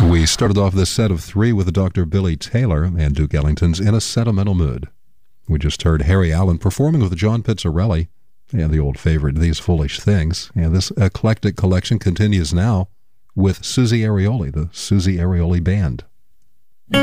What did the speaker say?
We started off this set of three with Dr. Billy Taylor and Duke Ellington's In a Sentimental Mood. We just heard Harry Allen performing with John Pizzarelli and the old favorite, These Foolish Things. And this eclectic collection continues now with Susie Arioli, the Susie Arioli Band.